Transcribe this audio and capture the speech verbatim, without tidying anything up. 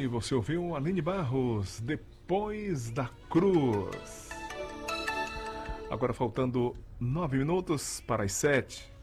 você ouviu Aline Barros, Depois da Cruz. Agora faltando nove minutos para as sete.